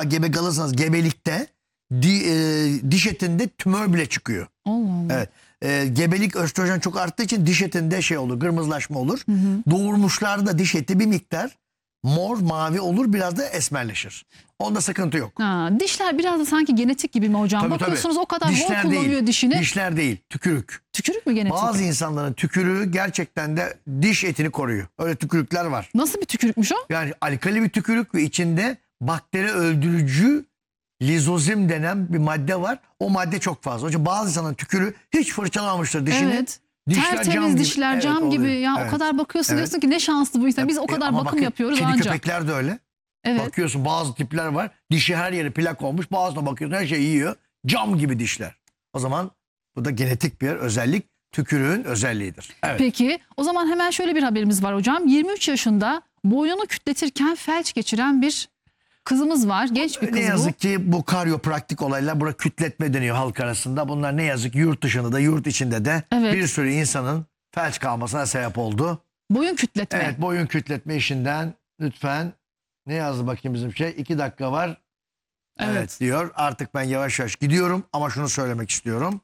gebe kalırsanız gebelikte diş etinde tümör bile çıkıyor. Allah Allah. Evet. Gebelik östrojen çok arttığı için diş etinde şey olur, kırmızılaşma olur. Doğurmuşlarda diş eti bir miktar mor mavi olur, biraz da esmerleşir. Onda sıkıntı yok. Dişler biraz da sanki genetik gibi mi hocam? Tabii, Bakıyorsunuz tabii. o kadar Dişler bol kullanıyor değil. dişini. Dişler değil, tükürük. Tükürük mü genetik? Bazı insanların tükürüğü gerçekten de diş etini koruyor. Öyle tükürükler var. Nasıl bir tükürükmüş o? Yani alkali bir tükürük ve içinde bakteri öldürücü lizozim denen bir madde var. O madde çok fazla. Hocam bazı insanların tükürüğü hiç fırçalamamıştır dişini. Evet. Dişler Tertemiz dişler gibi. cam Evet, gibi. oluyor. Ya Evet. o kadar bakıyorsun Evet. diyorsun ki ne şanslı bu insan. Biz o kadar Ama bakım bakın, yapıyoruz kedi ancak. köpekler de öyle. Evet. Bakıyorsun bazı tipler var. Dişi her yeri plak olmuş. Bazısına bakıyorsun her şeyi yiyor. Cam gibi dişler. O zaman bu da genetik bir özellik. Tükürüğün özelliğidir. Evet. Peki o zaman hemen şöyle bir haberimiz var hocam. 23 yaşında boynunu kütletirken felç geçiren bir kızımız var. Genç bir kız Ne bu. yazık ki bu karyopraktik olaylar, buna kütletme deniyor halk arasında. Bunlar ne yazık ki yurt dışında da yurt içinde de Evet. bir sürü insanın felç kalmasına sebep oldu. Boyun kütletme. Evet, boyun kütletme işinden lütfen, ne yazdı bakayım bizim şey, 2 dakika var. Evet diyor, artık ben yavaş yavaş gidiyorum ama şunu söylemek istiyorum.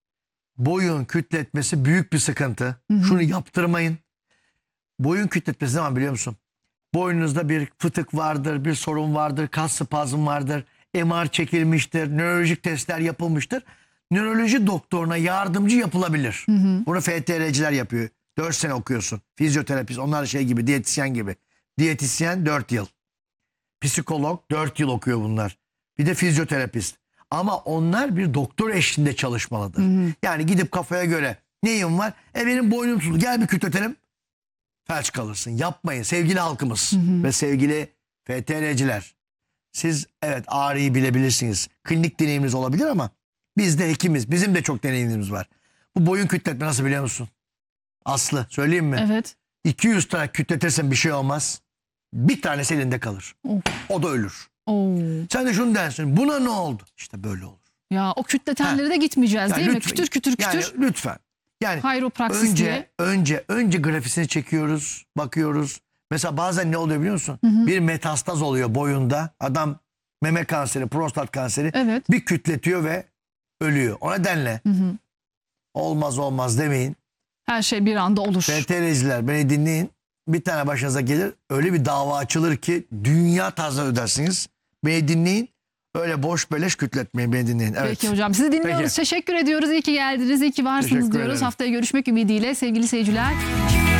Boyun kütletmesi büyük bir sıkıntı. Şunu yaptırmayın. Boyun kütletmesi ne zaman biliyor musun? Boynunuzda bir fıtık vardır, bir sorun vardır, kas spazm vardır, MR çekilmiştir, nörolojik testler yapılmıştır. Nöroloji doktoruna yardımcı yapılabilir. Bunu FTR'ciler yapıyor. 4 sene okuyorsun. Fizyoterapist, onlar şey gibi, diyetisyen gibi. Diyetisyen 4 yıl. Psikolog 4 yıl okuyor bunlar. Bir de fizyoterapist. Ama onlar bir doktor eşliğinde çalışmalıdır. Yani gidip kafaya göre neyim var? Benim boynum tutuldu, gel bir kütletelim. Felç kalırsın. Yapmayın sevgili halkımız ve sevgili FTR'ciler. Siz evet ağrıyı bilebilirsiniz. Klinik deneyiminiz olabilir ama biz de hekimiz. Bizim de çok deneyimimiz var. Bu boyun kütletme nasıl biliyor musun? Aslı söyleyeyim mi? Evet. 200 tane kütletirsen bir şey olmaz. Bir tanesi elinde kalır. O da ölür. Sen de şunu dersin. Buna ne oldu? İşte böyle olur. Ya o kütletenlere de gitmeyeceğiz Yani değil mi? lütfen, Kütür kütür kütür. Yani lütfen. Yani Hayropraksis diye. önce grafisini çekiyoruz, bakıyoruz. Mesela bazen ne oluyor biliyor musun? Bir metastaz oluyor boyunda. Adam meme kanseri, prostat kanseri Evet. bir kütletiyor ve ölüyor. O nedenle olmaz demeyin. Her şey bir anda olur. FTR'ciler beni dinleyin. Bir tane başınıza gelir, öyle bir dava açılır ki dünya tazminatı ödersiniz. Beni dinleyin. Öyle boş beleş kütletmeyin, beni dinleyin. Evet. Peki hocam, sizi dinliyoruz. Peki. Teşekkür ediyoruz. İyi ki geldiniz, iyi ki varsınız Teşekkür diyoruz. ederim. Haftaya görüşmek ümidiyle sevgili seyirciler.